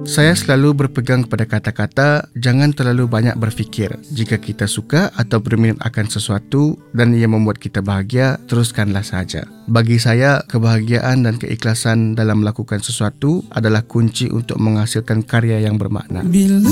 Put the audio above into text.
Saya selalu berpegang pada kata-kata, jangan terlalu banyak berfikir. Jika kita suka atau berminat akan sesuatu dan ia membuat kita bahagia, teruskanlah saja. Bagi saya, kebahagiaan dan keikhlasan dalam melakukan sesuatu adalah kunci untuk menghasilkan karya yang bermakna.